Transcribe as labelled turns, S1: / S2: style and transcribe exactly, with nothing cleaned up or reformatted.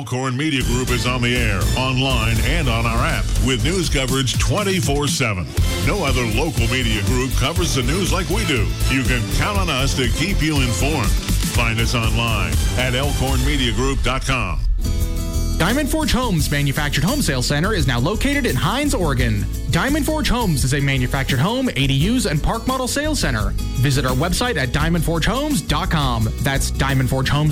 S1: Elkhorn Media Group is on the air, online, and on our app with news coverage twenty-four seven. No other local media group covers the news like we do. You can count on us to keep you informed. Find us online at elkhorn media group dot com.
S2: Diamond Forge Homes Manufactured Home Sales Center is now located in Hines, Oregon. Diamond Forge Homes is a manufactured home, A D Us, and park model sales center. Visit our website at diamond forge homes dot com. That's diamond forge homes